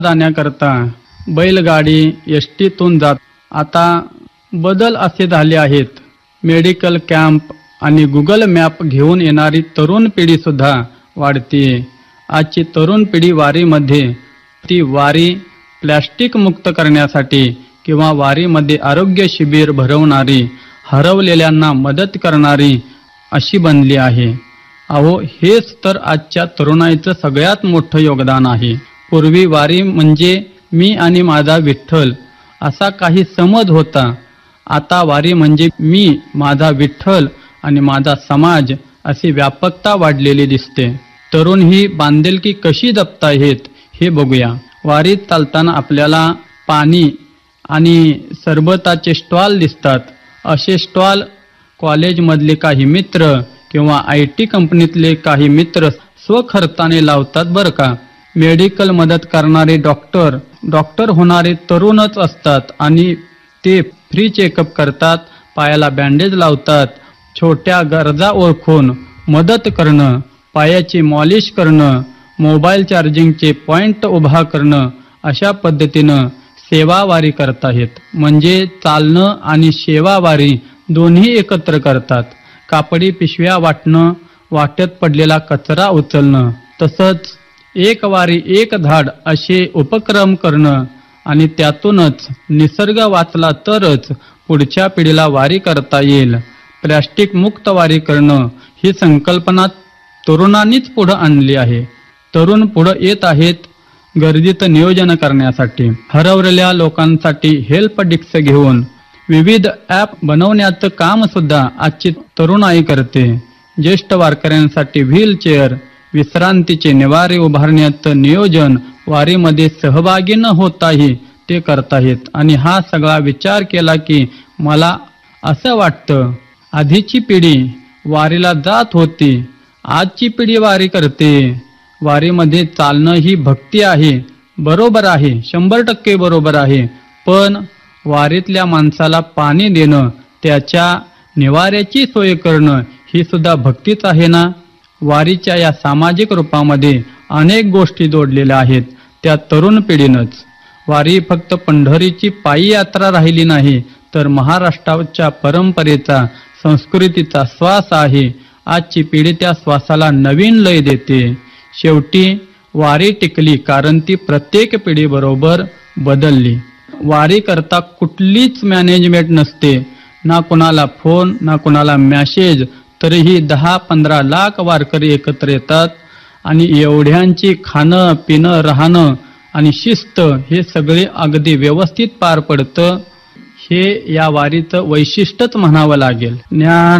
जाण्याकरता बैलगाडी एसटीतून जात. आता बदल असे झाले आहेत. मेडिकल कॅम्प आणि गुगल मॅप घेऊन येणारी तरुण पिढी सुद्धा वाढते. आजची तरुण पिढी वारीमध्ये ती वारी प्लॅस्टिक मुक्त करण्यासाठी किंवा वारीमध्ये आरोग्य शिबिर भरवणारी, हरवलेल्यांना मदत करणारी अशी बनली आहे. अहो, हेच तर आजच्या तरुणाईचं सगळ्यात मोठं योगदान आहे. पूर्वी वारी म्हणजे मी आणि माझा विठ्ठल असा काही समज होता. आता वारी म्हणजे मी, माझा विठ्ठल आणि माझा समाज अशी व्यापकता वाढलेली दिसते. तरुण ही बांधिलकी कशी जपताहेत हे बघूया. वारीत चालताना आपल्याला पाणी आणि सरबताचे स्टॉल दिसतात. असे स्टॉल कॉलेजमधले काही मित्र किंवा IT कंपनीतले काही मित्र स्वखर्चाने लावतात बरं का. मेडिकल मदत करणारे डॉक्टर होणारे तरुणच असतात आणि ते फ्री चेकअप करतात, पायाला बँडेज लावतात. छोट्या गरजा ओळखून मदत करणं, पायाची मॉलिश करणं, मोबाईल चार्जिंगचे पॉइंट उभा करणं, अशा पद्धतीनं सेवावारी करताहेत. म्हणजे चालणं आणि सेवावारी दोन्ही एकत्र करतात. कापडी पिशव्या वाटणं, वाटेत पडलेला कचरा उचलणं, तसंच एक वारी एक झाड असे उपक्रम करणं आणि त्यातूनच निसर्ग वाचला तरच पुढच्या पिढीला वारी करता येईल. प्लॅस्टिक मुक्त वारी करणं ही संकल्पना तरुणांनीच पुढे आणली आहे. तरुण पुढे येत आहेत गर्दीचं नियोजन करण्यासाठी. हरवलेल्या लोकांसाठी हेल्प डिस्क घेऊन विविध ॲप बनवण्याचं काम सुद्धा आजची तरुणाई करते. ज्येष्ठ वारकऱ्यांसाठी व्हीलचेअर, विश्रांतीचे निवारे उभारण्याचं नियोजन वारीमध्ये सहभागी न होताही ते करताहेत. आणि हा सगळा विचार केला की मला असं वाटतं, आधीची पिढी वारीला जात होती, आजची पिढी वारी करते. वारीमध्ये चालणं ही भक्ती आहे, बरोबर आहे, 100% बरोबर आहे. पण वारीतल्या माणसाला पाणी देणं, त्याच्या निवाऱ्याची सोय करणं ही सुद्धा भक्तीच आहे ना. वारीच्या या सामाजिक रूपामध्ये अनेक गोष्टी जोडलेल्या आहेत, त्या तरुण पिढीनंच. वारी फक्त पंढरीची पायी यात्रा राहिली नाही, तर महाराष्ट्राच्या परंपरेचा, संस्कृतीचा श्वास आहे. आजची पिढी त्या श्वासाला नवीन लय देते. शेवटी वारी टिकली कारण ती प्रत्येक पिढीबरोबर बदलली. वारी करता कुठलीच मॅनेजमेंट नसते, ना कुणाला फोन, ना कुणाला मॅसेज. तरीही 10-15 लाख वारकरी एकत्र येतात आणि एवढ्यांची खाणं पिणं राहणं आणि शिस्त हे सगळे अगदी व्यवस्थित पार पडतं. हे या वारीचं वैशिष्ट्यच म्हणावं लागेल. ज्ञान